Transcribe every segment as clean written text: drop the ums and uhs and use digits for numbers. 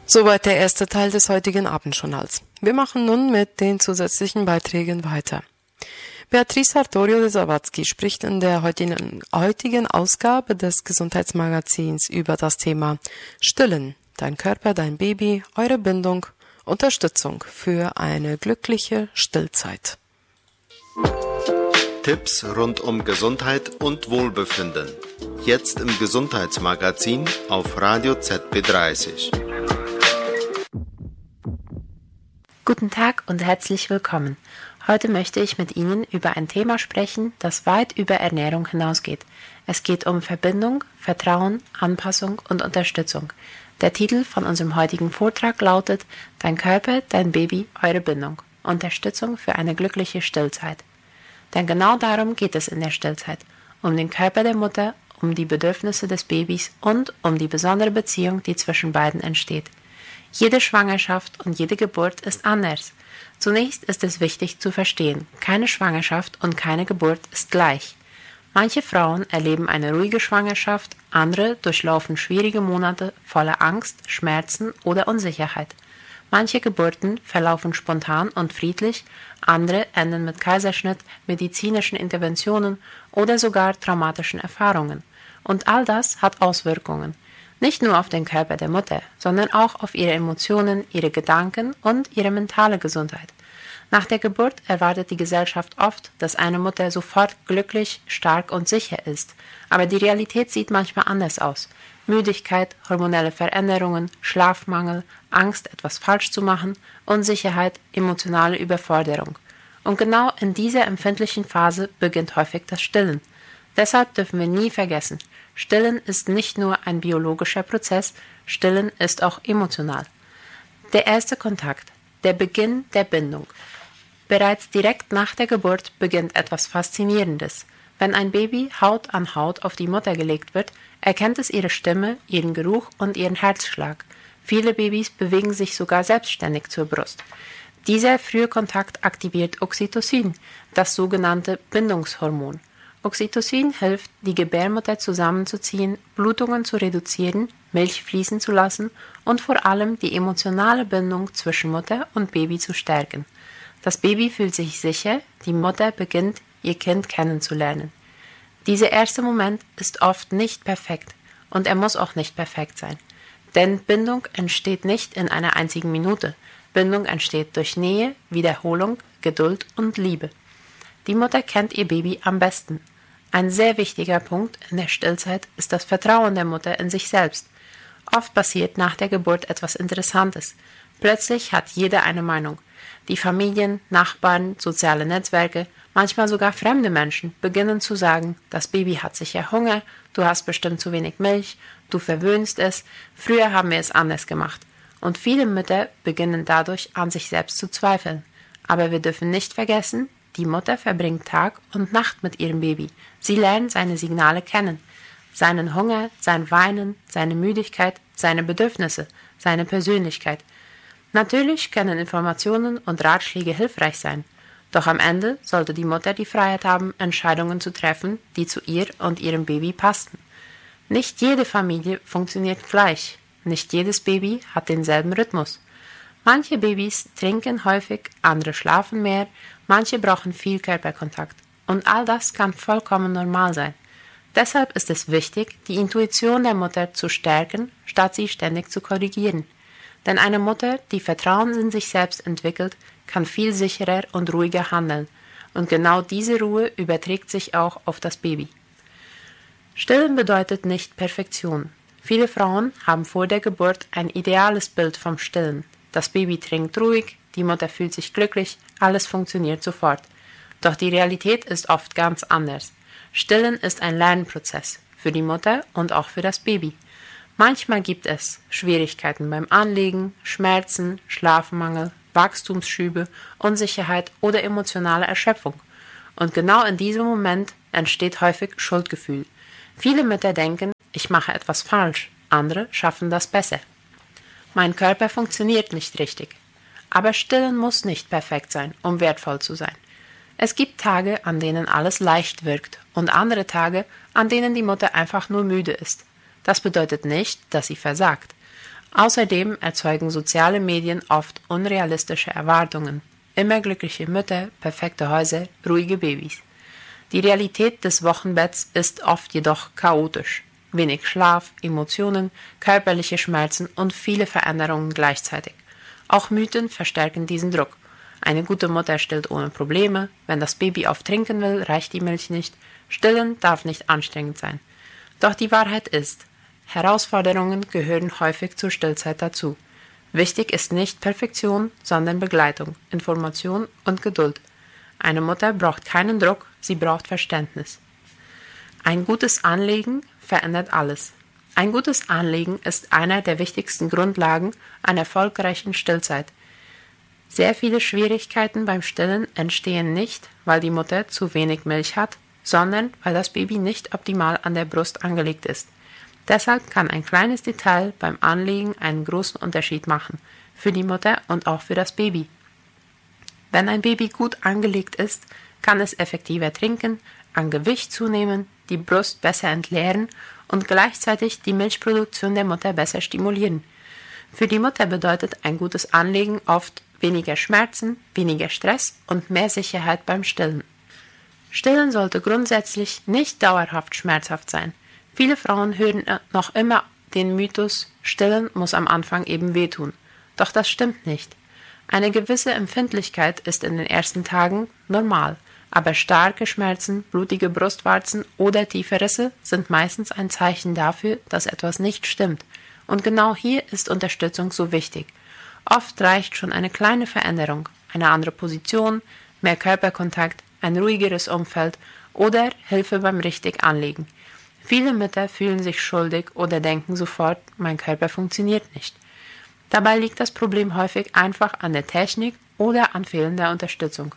Soweit der erste Teil des heutigen Abendjournals. Wir machen nun mit den zusätzlichen Beiträgen weiter. Beatrice Sartorio de Zawadzki spricht in der heutigen Ausgabe des Gesundheitsmagazins über das Thema Stillen, dein Körper, dein Baby, eure Bindung, Unterstützung für eine glückliche Stillzeit. Tipps rund um Gesundheit und Wohlbefinden. Jetzt im Gesundheitsmagazin auf Radio ZB30. Guten Tag und herzlich willkommen. Heute möchte ich mit Ihnen über ein Thema sprechen, das weit über Ernährung hinausgeht. Es geht um Verbindung, Vertrauen, Anpassung und Unterstützung. Der Titel von unserem heutigen Vortrag lautet Dein Körper, dein Baby, eure Bindung. Unterstützung für eine glückliche Stillzeit. Denn genau darum geht es in der Stillzeit. Um den Körper der Mutter, um die Bedürfnisse des Babys und um die besondere Beziehung, die zwischen beiden entsteht. Jede Schwangerschaft und jede Geburt ist anders. Zunächst ist es wichtig zu verstehen, keine Schwangerschaft und keine Geburt ist gleich. Manche Frauen erleben eine ruhige Schwangerschaft, andere durchlaufen schwierige Monate voller Angst, Schmerzen oder Unsicherheit. Manche Geburten verlaufen spontan und friedlich, andere enden mit Kaiserschnitt, medizinischen Interventionen oder sogar traumatischen Erfahrungen. Und all das hat Auswirkungen. Nicht nur auf den Körper der Mutter, sondern auch auf ihre Emotionen, ihre Gedanken und ihre mentale Gesundheit. Nach der Geburt erwartet die Gesellschaft oft, dass eine Mutter sofort glücklich, stark und sicher ist. Aber die Realität sieht manchmal anders aus. Müdigkeit, hormonelle Veränderungen, Schlafmangel, Angst, etwas falsch zu machen, Unsicherheit, emotionale Überforderung. Und genau in dieser empfindlichen Phase beginnt häufig das Stillen. Deshalb dürfen wir nie vergessen, Stillen ist nicht nur ein biologischer Prozess, Stillen ist auch emotional. Der erste Kontakt, der Beginn der Bindung. Bereits direkt nach der Geburt beginnt etwas Faszinierendes. Wenn ein Baby Haut an Haut auf die Mutter gelegt wird, erkennt es ihre Stimme, ihren Geruch und ihren Herzschlag. Viele Babys bewegen sich sogar selbstständig zur Brust. Dieser frühe Kontakt aktiviert Oxytocin, das sogenannte Bindungshormon. Oxytocin hilft, die Gebärmutter zusammenzuziehen, Blutungen zu reduzieren, Milch fließen zu lassen und vor allem die emotionale Bindung zwischen Mutter und Baby zu stärken. Das Baby fühlt sich sicher, die Mutter beginnt, ihr Kind kennenzulernen. Dieser erste Moment ist oft nicht perfekt und er muss auch nicht perfekt sein. Denn Bindung entsteht nicht in einer einzigen Minute. Bindung entsteht durch Nähe, Wiederholung, Geduld und Liebe. Die Mutter kennt ihr Baby am besten. Ein sehr wichtiger Punkt in der Stillzeit ist das Vertrauen der Mutter in sich selbst. Oft passiert nach der Geburt etwas Interessantes. Plötzlich hat jeder eine Meinung. Die Familien, Nachbarn, soziale Netzwerke, manchmal sogar fremde Menschen beginnen zu sagen, das Baby hat sicher Hunger, du hast bestimmt zu wenig Milch, du verwöhnst es, früher haben wir es anders gemacht. Und viele Mütter beginnen dadurch an sich selbst zu zweifeln. Aber wir dürfen nicht vergessen, die Mutter verbringt Tag und Nacht mit ihrem Baby. Sie lernt seine Signale kennen. Seinen Hunger, sein Weinen, seine Müdigkeit, seine Bedürfnisse, seine Persönlichkeit. Natürlich können Informationen und Ratschläge hilfreich sein. Doch am Ende sollte die Mutter die Freiheit haben, Entscheidungen zu treffen, die zu ihr und ihrem Baby passen. Nicht jede Familie funktioniert gleich. Nicht jedes Baby hat denselben Rhythmus. Manche Babys trinken häufig, andere schlafen mehr, manche brauchen viel Körperkontakt. Und all das kann vollkommen normal sein. Deshalb ist es wichtig, die Intuition der Mutter zu stärken, statt sie ständig zu korrigieren. Denn eine Mutter, die Vertrauen in sich selbst entwickelt, kann viel sicherer und ruhiger handeln. Und genau diese Ruhe überträgt sich auch auf das Baby. Stillen bedeutet nicht Perfektion. Viele Frauen haben vor der Geburt ein ideales Bild vom Stillen. Das Baby trinkt ruhig, die Mutter fühlt sich glücklich, alles funktioniert sofort. Doch die Realität ist oft ganz anders. Stillen ist ein Lernprozess für die Mutter und auch für das Baby. Manchmal gibt es Schwierigkeiten beim Anlegen, Schmerzen, Schlafmangel, Wachstumsschübe, Unsicherheit oder emotionale Erschöpfung. Und genau in diesem Moment entsteht häufig Schuldgefühl. Viele Mütter denken, ich mache etwas falsch, andere schaffen das besser. Mein Körper funktioniert nicht richtig. Aber Stillen muss nicht perfekt sein, um wertvoll zu sein. Es gibt Tage, an denen alles leicht wirkt und andere Tage, an denen die Mutter einfach nur müde ist. Das bedeutet nicht, dass sie versagt. Außerdem erzeugen soziale Medien oft unrealistische Erwartungen. Immer glückliche Mütter, perfekte Häuser, ruhige Babys. Die Realität des Wochenbetts ist oft jedoch chaotisch. Wenig Schlaf, Emotionen, körperliche Schmerzen und viele Veränderungen gleichzeitig. Auch Mythen verstärken diesen Druck. Eine gute Mutter stillt ohne Probleme. Wenn das Baby oft trinken will, reicht die Milch nicht. Stillen darf nicht anstrengend sein. Doch die Wahrheit ist, Herausforderungen gehören häufig zur Stillzeit dazu. Wichtig ist nicht Perfektion, sondern Begleitung, Information und Geduld. Eine Mutter braucht keinen Druck, sie braucht Verständnis. Ein gutes Anlegen verändert alles. Ein gutes Anlegen ist einer der wichtigsten Grundlagen einer erfolgreichen Stillzeit. Sehr viele Schwierigkeiten beim Stillen entstehen nicht, weil die Mutter zu wenig Milch hat, sondern weil das Baby nicht optimal an der Brust angelegt ist. Deshalb kann ein kleines Detail beim Anlegen einen großen Unterschied machen, für die Mutter und auch für das Baby. Wenn ein Baby gut angelegt ist, kann es effektiver trinken, an Gewicht zunehmen, die Brust besser entleeren und gleichzeitig die Milchproduktion der Mutter besser stimulieren. Für die Mutter bedeutet ein gutes Anlegen oft weniger Schmerzen, weniger Stress und mehr Sicherheit beim Stillen. Stillen sollte grundsätzlich nicht dauerhaft schmerzhaft sein. Viele Frauen hören noch immer den Mythos, Stillen muss am Anfang eben wehtun. Doch das stimmt nicht. Eine gewisse Empfindlichkeit ist in den ersten Tagen normal, aber starke Schmerzen, blutige Brustwarzen oder tiefe Risse sind meistens ein Zeichen dafür, dass etwas nicht stimmt. Und genau hier ist Unterstützung so wichtig. Oft reicht schon eine kleine Veränderung, eine andere Position, mehr Körperkontakt, ein ruhigeres Umfeld oder Hilfe beim richtig Anlegen. Viele Mütter fühlen sich schuldig oder denken sofort, mein Körper funktioniert nicht. Dabei liegt das Problem häufig einfach an der Technik oder an fehlender Unterstützung.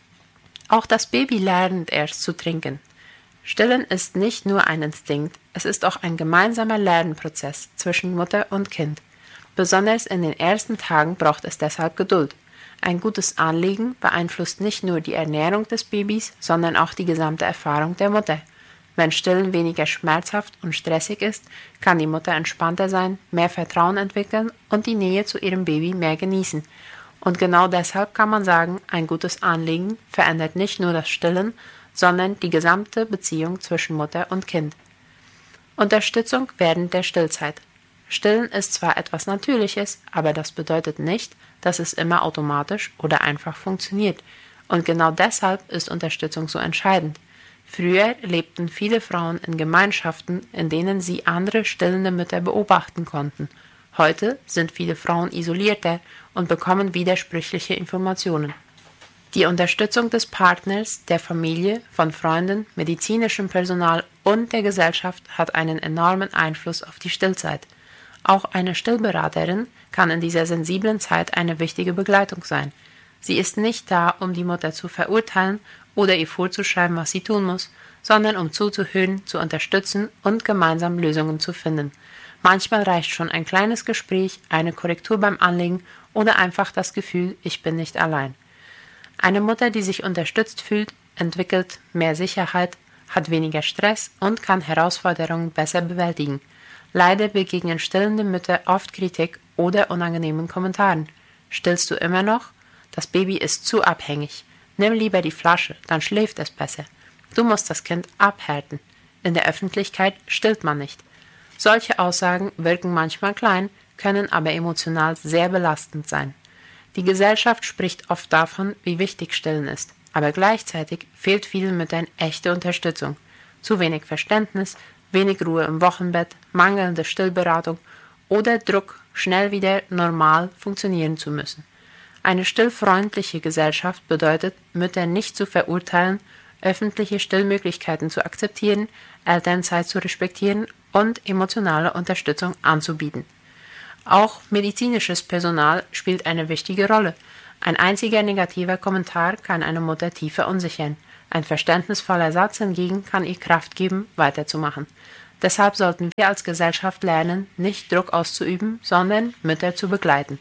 Auch das Baby lernt erst zu trinken. Stillen ist nicht nur ein Instinkt, es ist auch ein gemeinsamer Lernprozess zwischen Mutter und Kind. Besonders in den ersten Tagen braucht es deshalb Geduld. Ein gutes Anlegen beeinflusst nicht nur die Ernährung des Babys, sondern auch die gesamte Erfahrung der Mutter. Wenn Stillen weniger schmerzhaft und stressig ist, kann die Mutter entspannter sein, mehr Vertrauen entwickeln und die Nähe zu ihrem Baby mehr genießen. Und genau deshalb kann man sagen, ein gutes Anlegen verändert nicht nur das Stillen, sondern die gesamte Beziehung zwischen Mutter und Kind. Unterstützung während der Stillzeit. Stillen ist zwar etwas Natürliches, aber das bedeutet nicht, dass es immer automatisch oder einfach funktioniert. Und genau deshalb ist Unterstützung so entscheidend. Früher lebten viele Frauen in Gemeinschaften, in denen sie andere stillende Mütter beobachten konnten. Heute sind viele Frauen isolierter und bekommen widersprüchliche Informationen. Die Unterstützung des Partners, der Familie, von Freunden, medizinischem Personal und der Gesellschaft hat einen enormen Einfluss auf die Stillzeit. Auch eine Stillberaterin kann in dieser sensiblen Zeit eine wichtige Begleitung sein. Sie ist nicht da, um die Mutter zu verurteilen oder ihr vorzuschreiben, was sie tun muss, sondern um zuzuhören, zu unterstützen und gemeinsam Lösungen zu finden. Manchmal reicht schon ein kleines Gespräch, eine Korrektur beim Anlegen oder einfach das Gefühl, ich bin nicht allein. Eine Mutter, die sich unterstützt fühlt, entwickelt mehr Sicherheit, hat weniger Stress und kann Herausforderungen besser bewältigen. Leider begegnen stillende Mütter oft Kritik oder unangenehmen Kommentaren. Stillst du immer noch? Das Baby ist zu abhängig. Nimm lieber die Flasche, dann schläft es besser. Du musst das Kind abhärten. In der Öffentlichkeit stillt man nicht. Solche Aussagen wirken manchmal klein, können aber emotional sehr belastend sein. Die Gesellschaft spricht oft davon, wie wichtig Stillen ist, aber gleichzeitig fehlt vielen Müttern echte Unterstützung. Zu wenig Verständnis, wenig Ruhe im Wochenbett, mangelnde Stillberatung oder Druck, schnell wieder normal funktionieren zu müssen. Eine stillfreundliche Gesellschaft bedeutet, Mütter nicht zu verurteilen, öffentliche Stillmöglichkeiten zu akzeptieren, Elternzeit zu respektieren und emotionale Unterstützung anzubieten. Auch medizinisches Personal spielt eine wichtige Rolle. Ein einziger negativer Kommentar kann eine Mutter tief verunsichern. Ein verständnisvoller Satz hingegen kann ihr Kraft geben, weiterzumachen. Deshalb sollten wir als Gesellschaft lernen, nicht Druck auszuüben, sondern Mütter zu begleiten.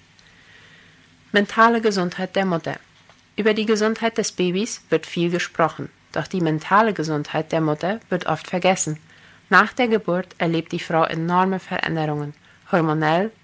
Mentale Gesundheit der Mutter. Über die Gesundheit des Babys wird viel gesprochen, doch die mentale Gesundheit der Mutter wird oft vergessen. Nach der Geburt erlebt die Frau enorme Veränderungen, hormonell,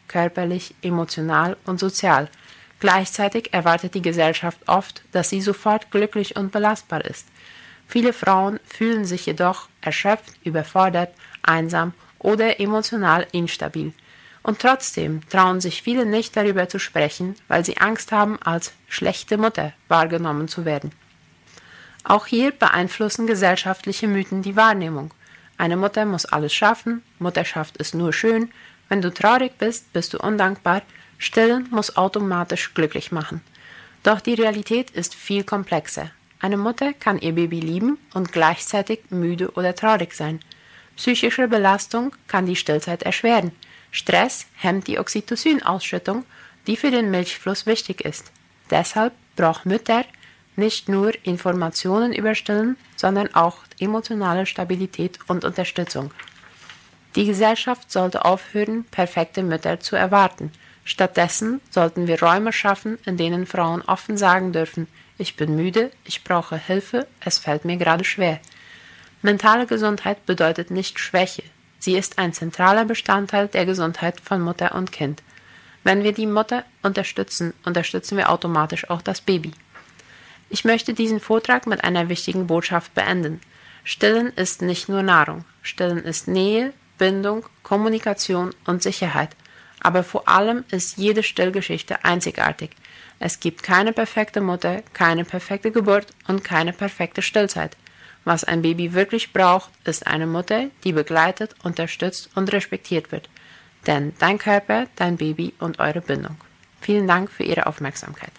körperlich, emotional und sozial. Gleichzeitig erwartet die Gesellschaft oft, dass sie sofort glücklich und belastbar ist. Viele Frauen fühlen sich jedoch erschöpft, überfordert, einsam oder emotional instabil. Und trotzdem trauen sich viele nicht darüber zu sprechen, weil sie Angst haben, als schlechte Mutter wahrgenommen zu werden. Auch hier beeinflussen gesellschaftliche Mythen die Wahrnehmung. Eine Mutter muss alles schaffen, Mutterschaft ist nur schön, wenn du traurig bist, bist du undankbar, Stillen muss automatisch glücklich machen. Doch die Realität ist viel komplexer. Eine Mutter kann ihr Baby lieben und gleichzeitig müde oder traurig sein. Psychische Belastung kann die Stillzeit erschweren. Stress hemmt die Oxytocin-Ausschüttung, die für den Milchfluss wichtig ist. Deshalb braucht Mütter nicht nur Informationen über Stillen, sondern auch emotionale Stabilität und Unterstützung. Die Gesellschaft sollte aufhören, perfekte Mütter zu erwarten. Stattdessen sollten wir Räume schaffen, in denen Frauen offen sagen dürfen, ich bin müde, ich brauche Hilfe, es fällt mir gerade schwer. Mentale Gesundheit bedeutet nicht Schwäche. Sie ist ein zentraler Bestandteil der Gesundheit von Mutter und Kind. Wenn wir die Mutter unterstützen, unterstützen wir automatisch auch das Baby. Ich möchte diesen Vortrag mit einer wichtigen Botschaft beenden. Stillen ist nicht nur Nahrung. Stillen ist Nähe, Bindung, Kommunikation und Sicherheit. Aber vor allem ist jede Stillgeschichte einzigartig. Es gibt keine perfekte Mutter, keine perfekte Geburt und keine perfekte Stillzeit. Was ein Baby wirklich braucht, ist eine Mutter, die begleitet, unterstützt und respektiert wird. Denn dein Körper, dein Baby und eure Bindung. Vielen Dank für Ihre Aufmerksamkeit.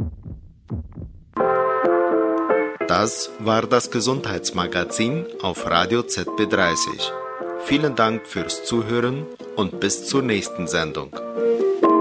Das war das Gesundheitsmagazin auf Radio ZB30. Vielen Dank fürs Zuhören und bis zur nächsten Sendung.